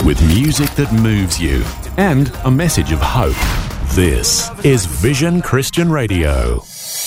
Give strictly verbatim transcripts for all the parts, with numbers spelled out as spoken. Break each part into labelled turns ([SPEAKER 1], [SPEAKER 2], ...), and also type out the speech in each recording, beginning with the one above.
[SPEAKER 1] with music that moves you and a message of hope. This is Vision Christian Radio.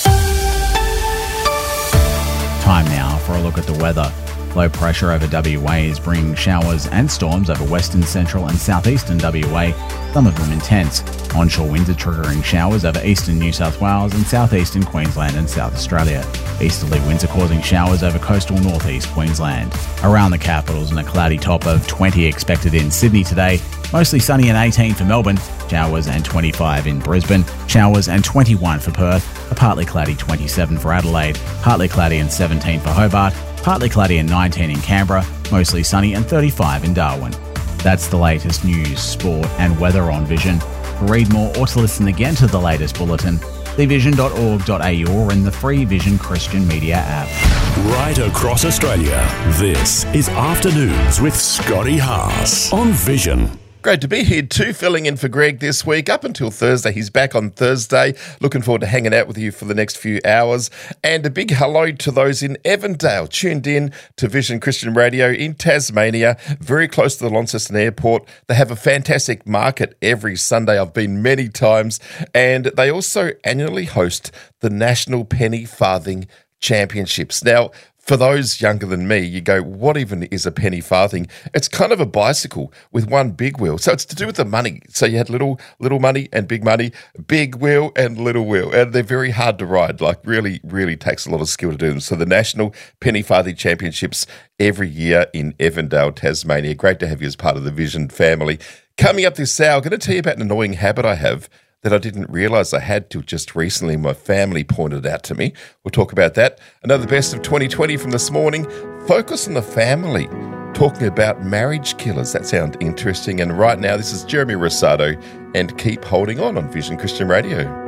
[SPEAKER 2] Time now for a look at the weather. Low pressure over W A is bringing showers and storms over western, central and southeastern W A, some of them intense. Onshore winds are triggering showers over eastern New South Wales and southeastern Queensland and South Australia. Easterly winds are causing showers over coastal northeast Queensland. Around the capitals and a cloudy top of twenty expected in Sydney today. Mostly sunny and eighteen for Melbourne, showers and twenty-five in Brisbane, showers and twenty-one for Perth, a partly cloudy twenty-seven for Adelaide, partly cloudy and seventeen for Hobart, partly cloudy and nineteen in Canberra, mostly sunny and thirty-five in Darwin. That's the latest news, sport and weather on Vision. To read more or to listen again to the latest bulletin, see vision dot org dot a u or in the free Vision Christian Media app.
[SPEAKER 1] Right across Australia, this is Afternoons with Scotty Haas on Vision.
[SPEAKER 3] Great to be here too, filling in for Greg this week. Up until Thursday, he's back on Thursday. Looking forward to hanging out with you for the next few hours. And a big hello to those in Evandale, tuned in to Vision Christian Radio in Tasmania, very close to the Launceston Airport. They have a fantastic market every Sunday. I've been many times. And they also annually host the National Penny Farthing Championships. Now, for those younger than me, you go, what even is a penny farthing? It's kind of a bicycle with one big wheel. So it's to do with the money. So you had little little money and big money, big wheel and little wheel. And they're very hard to ride, like really, really takes a lot of skill to do them. So the National Penny Farthing Championships every year in Evandale, Tasmania. Great to have you as part of the Vision family. Coming up this hour, I'm going to tell you about an annoying habit I have that I didn't realise I had till just recently. My family pointed out to me. We'll talk about that. Another best of twenty twenty from this morning. Focus on the family. Talking about marriage killers. That sounds interesting. And right now, this is Jeremy Rosado and Keep Holding On on Vision Christian Radio.